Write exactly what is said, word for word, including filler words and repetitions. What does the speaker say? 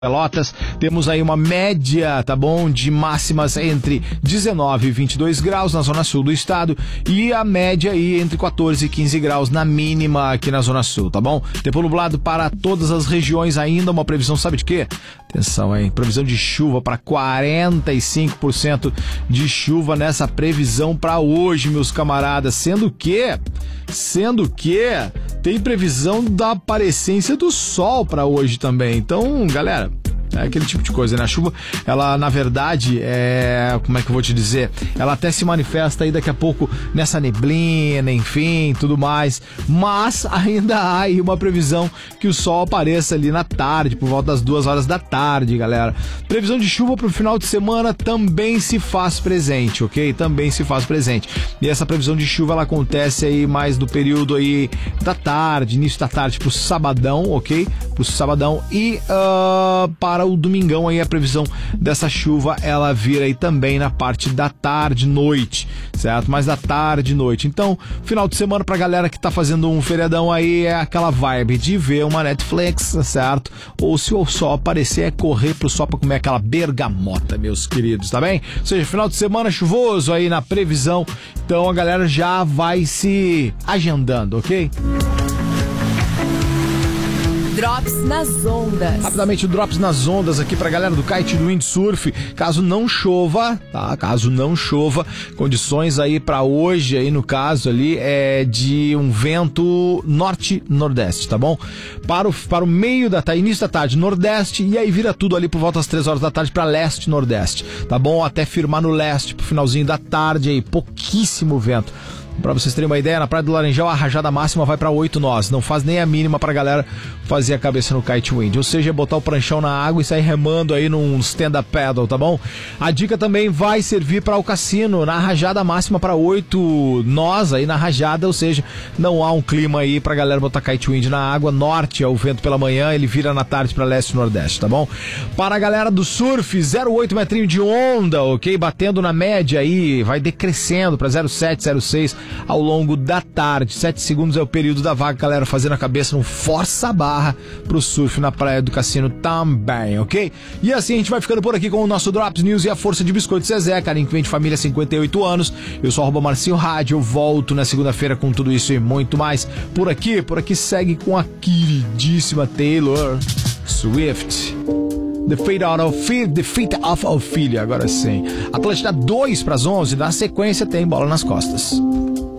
Pelotas, temos aí uma média, tá bom, de máximas entre dezenove e vinte e dois graus na zona sul do estado e a média aí entre quatorze e quinze graus na mínima aqui na zona sul, tá bom? Tempo nublado para todas as regiões, ainda uma previsão, sabe de quê? Atenção aí, previsão de chuva para quarenta e cinco por cento de chuva nessa previsão para hoje, meus camaradas, sendo que, sendo que tem previsão da aparência do sol para hoje também, então, galera, é aquele tipo de coisa, né? A chuva, ela, na verdade, é... como é que eu vou te dizer? Ela até se manifesta aí daqui a pouco nessa neblina, enfim, tudo mais. Mas ainda há aí uma previsão que o sol apareça ali na tarde, por volta das duas horas da tarde, galera. Previsão de chuva para o final de semana também se faz presente, ok? Também se faz presente. E essa previsão de chuva, ela acontece aí mais no período aí da tarde, início da tarde pro sabadão, ok? Pro sabadão e uh, para o domingão aí a previsão dessa chuva, ela vira aí também na parte da tarde, noite, certo? Mais da tarde, noite. Então, final de semana pra galera que tá fazendo um feriadão aí é aquela vibe de ver uma Netflix, certo? Ou se o sol aparecer, é correr pro sol pra comer aquela bergamota, meus queridos, tá bem? Ou seja, final de semana chuvoso aí na previsão, então a galera já vai se agendando, ok? Drops nas ondas. Rapidamente, o Drops nas ondas aqui pra galera do kite e do windsurf. Caso não chova, tá? Caso não chova, condições aí pra hoje, aí no caso ali, é de um vento norte-nordeste, tá bom? Para o, para o meio da tarde, início da tarde, nordeste, e aí vira tudo ali por volta das três horas da tarde pra leste-nordeste, tá bom? Até firmar no leste pro finalzinho da tarde aí, pouquíssimo vento. Pra vocês terem uma ideia, na Praia do Laranjal a rajada máxima vai pra oito nós, não faz nem a mínima pra galera fazer a cabeça no kite wind, ou seja, botar o pranchão na água e sair remando aí num stand-up paddle, tá bom? A dica também vai servir para o cassino, na rajada máxima pra oito nós aí na rajada, ou seja, não há um clima aí pra galera botar kite wind na água. Norte é o vento pela manhã, ele vira na tarde pra leste e nordeste, tá bom? Para a galera do surf, zero vírgula oito metrinho de onda, ok? Batendo na média aí, vai decrescendo pra zero vírgula sete, zero vírgula seis ao longo da tarde. sete segundos é o período da vaga, galera, fazendo a cabeça no força barra pro surf na praia do cassino também, ok? E assim a gente vai ficando por aqui com o nosso Drops News e a força de Biscoito Zezé, carinho que vem de família, cinquenta e oito anos. Eu sou arroba Marcinho Rádio, eu volto na segunda-feira com tudo isso e muito mais por aqui. Por aqui segue com a queridíssima Taylor Swift. The Fate Out of The Fate of Ophelia, agora sim. Atlântida dois para as onze, na sequência tem Bola nas Costas.